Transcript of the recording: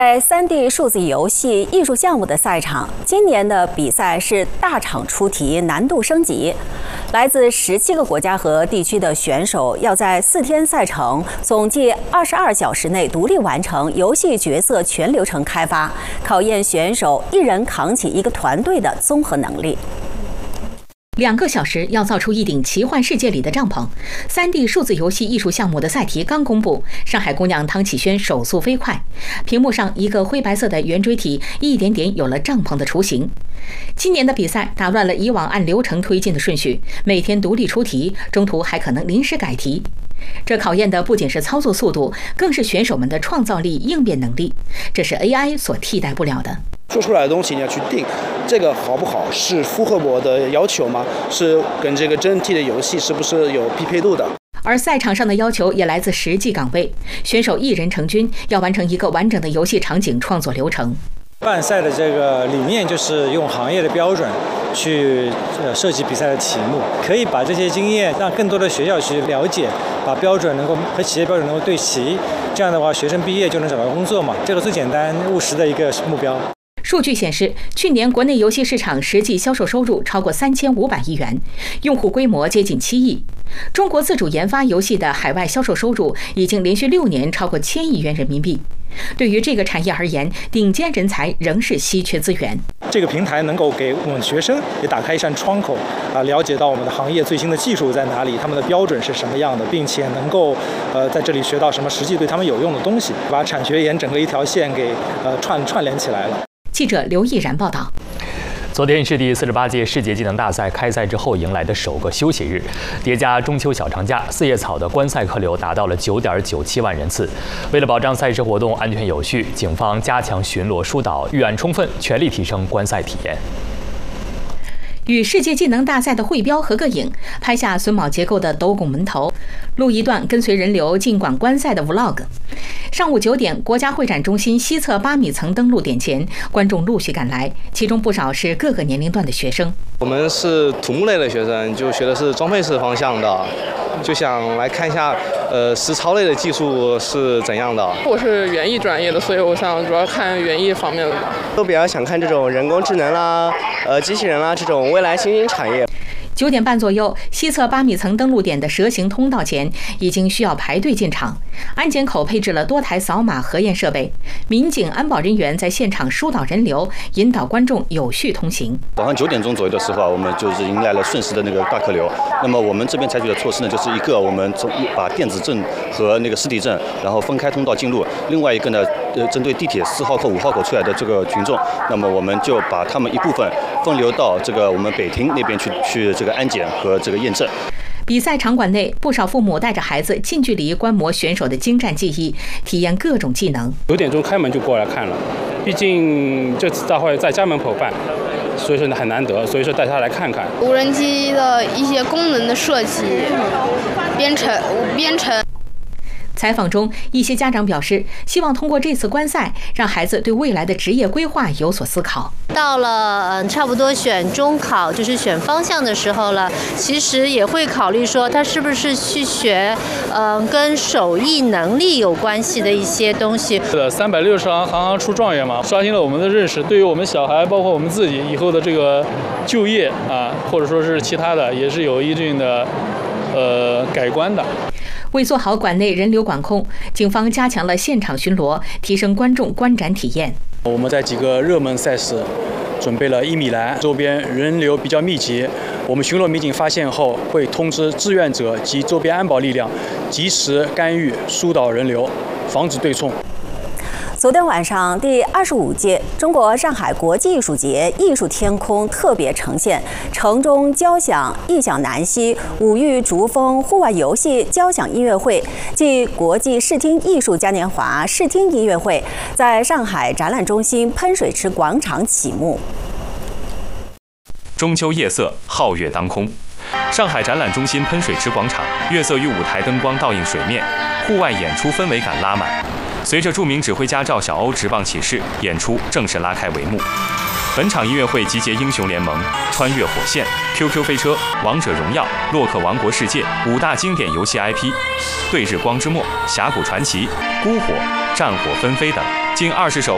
在3D 数字游戏艺术项目的赛场，今年的比赛是大厂出题，难度升级。来自17个国家和地区的选手要在4天赛程，总计22小时内独立完成游戏角色全流程开发，考验选手一人扛起一个团队的综合能力。 2个小时要造出一顶奇幻世界里的帐篷。3D 数字游戏艺术项目的赛题刚公布，上海姑娘汤启轩手速飞快，屏幕上一个灰白色的圆锥体一点点有了帐篷的雏形。今年的比赛打乱了以往按流程推进的顺序，每天独立出题，中途还可能临时改题。这考验的不仅是操作速度，更是选手们的创造力、应变能力，这是 AI 所替代不了的。 做出来的东西你要去定，这个好不好，是符合我的要求吗？是跟这个整体的游戏是不是有匹配度的？ 而赛场上的要求也来自实际岗位，选手一人成军，要完成一个完整的游戏场景创作流程。 办赛的这个理念就是用行业的标准去设计比赛的题目，可以把这些经验让更多的学校去了解，把标准能够和企业标准能够对齐，这样的话学生毕业就能找到工作嘛，这个最简单务实的一个目标。 数据显示，去年国内游戏市场实际销售收入超过3500亿元，用户规模接近7亿。中国自主研发游戏的海外销售收入已经连续6年超过1000亿元人民币。对于这个产业而言，顶尖人才仍是稀缺资源。 这个平台能够给我们学生也打开一扇窗口，了解到我们的行业最新的技术在哪里，他们的标准是什么样的，并且能够在这里学到什么实际对他们有用的东西，把产学研整个一条线给串联起来了。 记者刘毅然报道。 昨天是第48届世界技能大赛开赛之后迎来的首个休息日，叠加中秋小长假，4叶草的观赛客流达到了9.97万人次。为了保障赛事活动安全有序，警方加强巡逻疏导，预案充分，全力提升观赛体验。 与世界技能大赛的会标合个影，拍下榫卯结构的斗拱门头，录一段跟随人流进馆观赛的 vlog。上午9点，国家会展中心西侧8米层登陆点前，观众陆续赶来，其中不少是各个年龄段的学生。 我们是土木类的学生，就学的是装配式方向的，就想来看一下，实操类的技术是怎样的。 我是园艺专业的，所以我想主要看园艺方面的。 都比较想看这种人工智能啦、机器人啦这种未来新兴产业。 9点半左右，西侧8米层登陆点的蛇形通道前已经需要排队进场，安检口配置了多台扫码核验设备，民警安保人员在现场疏导人流，引导观众有序通行。 早上9点钟左右的时候，我们就是迎来了瞬时的那个大客流。那么我们这边采取的措施呢，就是一个我们把电子证和那个实体证，然后分开通道进入；另外一个呢，针对地铁4号口、5号口出来的这个群众，那么我们就把他们一部分分流到这个我们北厅那边去这个安检和这个验证。 比赛场馆内，不少父母带着孩子近距离观摩选手的精湛技艺，体验各种技能。 9点钟开门就过来看了，毕竟这次大会在家门口办，所以说很难得，所以说带他来看看无人机的一些功能的设计、编程。 采访中，一些家长表示，希望通过这次观赛，让孩子对未来的职业规划有所思考。 到了差不多选中考，就是选方向的时候了，其实也会考虑说，他是不是去学跟手艺能力有关系的一些东西。 360行，行行出状元嘛，刷新了我们的认识，对于我们小孩，包括我们自己以后的这个就业啊，或者说是其他的，也是有一定的改观的。 为做好馆内人流管控，警方加强了现场巡逻，提升观众观展体验。 我们在几个热门赛事准备了1米栏，周边人流比较密集，我们巡逻民警发现后会通知志愿者及周边安保力量，及时干预疏导人流，防止对冲。 昨天晚上，第25届中国上海国际艺术节艺术天空特别呈现城中交响异响南溪五育竹风户外游戏交响音乐会暨国际视听艺术嘉年华视听音乐会，在上海展览中心喷水池广场启幕。 中秋夜色，皓月当空。上海展览中心喷水池广场，月色与舞台灯光倒映水面，户外演出氛围感拉满。随着著名指挥家赵小欧执棒起势，演出正式拉开帷幕。本场音乐会集结英雄联盟、穿越火线、QQ 飞车、王者荣耀、洛克王国世界5大经典游戏 IP， 对日光之末、峡谷传奇、孤火、战火纷飞等近20首